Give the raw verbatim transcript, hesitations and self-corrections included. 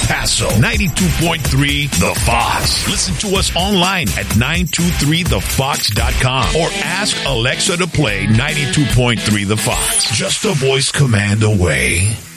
Paso, ninety-two point three The Fox. Listen to us online at nine two three the fox dot com or ask Alexa to play ninety-two point three The Fox. Just a voice command away.